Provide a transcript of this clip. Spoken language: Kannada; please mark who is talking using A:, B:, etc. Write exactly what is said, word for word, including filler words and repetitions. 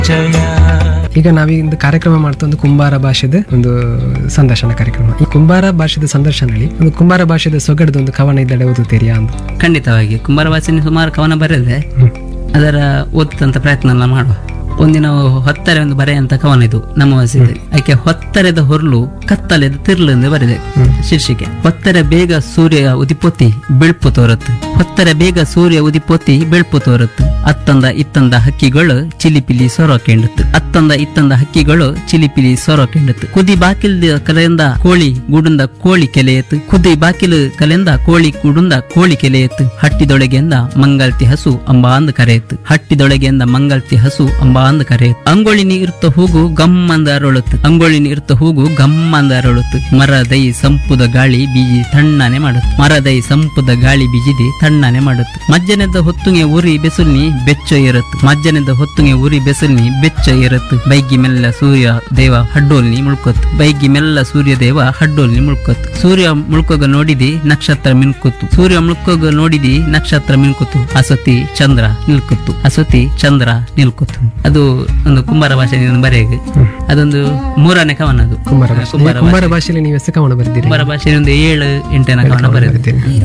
A: ಈಗ ನಾವೀಗ ಕಾರ್ಯಕ್ರಮ ಮಾಡ್ತಾ ಒಂದು ಕುಂಬಾರ ಭಾಷೆದ ಒಂದು ಸಂದರ್ಶನ ಕಾರ್ಯಕ್ರಮ. ಈ ಕುಂಬಾರ ಭಾಷೆದ ಸಂದರ್ಶನದಲ್ಲಿ ಒಂದು ಕುಂಬಾರ ಭಾಷೆದ ಸೊಗಡದ ಒಂದು ಕವನ ಇದ್ದಡೆ ಓದುತ್ತೀರಿಯಾ ಅಂತ?
B: ಖಂಡಿತವಾಗಿ ಕುಂಬಾರ ಭಾಷೆಯಲ್ಲಿ ಸುಮಾರು ಕವನ ಬರೆದೆ, ಅದರ ಓದುತ್ತಂತ ಪ್ರಯತ್ನ ಎಲ್ಲ ಮಾಡುವ. ಒಂದಿನ ಹೊತ್ತರೆ ಒಂದು ಬರೆಯಂತ ಕವನ ಇದು ನಮ್ಮ ಭಾಷೆಯಲ್ಲಿ. ಆಕೆ ಹೊತ್ತರೆದ ಹೊರ್ಲು ಕತ್ತಲೆದ ತಿರ್ಲು ಎಂದು ಬರೆದೆ ಶೀರ್ಷಿಕೆ. ಹೊತ್ತರೆ ಬೇಗ ಸೂರ್ಯ ಉದಿಪೋತಿ ಬೆಳ್ಪು ತೋರತ್ತು, ಹೊತ್ತರೆ ಬೇಗ ಸೂರ್ಯ ಉದಿಪೋತಿ ಬೆಳ್ಪು ತೋರತ್ತು, ಅತ್ತಂದ ಇತ್ತಂದ ಹಕ್ಕಿಗಳು ಚಿಲಿಪಿಲಿ ಸೊರ ಕೆಂಡತ್ತು, ಅತ್ತಂದ ಇತ್ತಂದ ಹಕ್ಕಿಗಳು ಚಿಲಿಪಿಲಿ ಸೊರ ಕೆಂಡತ್ತು, ಕುದಿ ಬಾಕಿಲ್ದ ಕಲೆಯಿಂದ ಕೋಳಿ ಗೂಡುಂದ ಕೋಳಿ ಕೆಲೆಯತ್ತು, ಕುದಿ ಬಾಕಿಲು ಕಲೆಯಿಂದ ಕೋಳಿ ಗೂಡುಂದ ಕೋಳಿ ಕೆಲೆಯತ್ತು, ಹಟ್ಟಿದೊಳಗೆಂದ ಮಂಗಲ್ತಿ ಹಸು ಅಂಬ ಅಂದ ಕರೆಯತ್ತು, ಹಟ್ಟಿದೊಳಗೆಂದ ಮಂಗಲ್ತಿ ಹಸು ಅಂಬ ಅಂದ ಕರೆಯತ್ತು, ಅಂಗೋಳಿನಿ ಇರ್ತ ಹೂಗು ಗಮ್ಮಂದ ಅರಳುತ್ತು, ಅಂಗೋಳಿನಿ ಇರ್ತ ಹೂಗು ಗಮ್ಮಂದ ಅರಳುತ್ತು, ಮರದೈ ಸಂಪುದ ಗಾಳಿ ಬೀಜಿ ತಣ್ಣನೆ ಮಾಡುತ್ತೆ, ಮರದೈ ಸಂಪುದ ಗಾಳಿ ಬೀಜಿದಿ ತಣ್ಣನೆ ಮಾಡುತ್ತೆ, ಮಜ್ಜನೆದ ಹೊತ್ತುಗೆ ಉರಿ ಬೆಸುಲ್ನಿ ಬೆಚ್ಚ ಇರತ್ತು, ಮಜ್ಜನೆದ ಹೊತ್ತುಗೆ ಉರಿ ಬೆಸುಲ್ನಿ ಬೆಚ್ಚ ಇರತ್ತು, ಬೈಗಿ ಮೆಲ್ಲ ಸೂರ್ಯ ದೇವ ಹಡ್ಡೋಲ್ನಿ ಮುಳ್ಕೊತ್ತು, ಬೈಗಿ ಮೆಲ್ಲ ಸೂರ್ಯ ದೇವ ಹಡ್ಡೋಲ್ನಿ ಮುಳ್ಕೊತ್ತು, ಸೂರ್ಯ ಮುಳ್ಕೋಗ ನೋಡಿದಿ ನಕ್ಷತ್ರ ಮಿನ್ಕೊತ್ತು, ಸೂರ್ಯ ಮುಳ್ಕೋಗ ನೋಡಿದಿ ನಕ್ಷತ್ರ ಮಿನ್ಕೊತ್ತು, ಅಸತಿ ಚಂದ್ರ ನಿಲ್ಕೊತ್ತು, ಅಸತಿ ಚಂದ್ರ ನಿಲ್ಕೊತ್ತು. ಅದು ಒಂದು ಕುಂಬಾರ ಭಾಷೆಯಿಂದ ಬರೆಯಗೆ ಅದೊಂದು ಮೂರನೇ ಕವನ. ಅದು
A: ಕುಂಬಾರ ಭಾಷೆ. ಕುಂಬಾರ ಭಾಷೆಯಲ್ಲಿ ನೀವು ಎಷ್ಟು ಕವನ ಬರೆದಿರಿ?
B: ಕುಂಬಾರ ಭಾಷೆಯಲ್ಲಿ ಒಂದು ಏಳು ಎಂಟನೇ ಕವನ ಬರೆದಿದ್ದೇನೆ.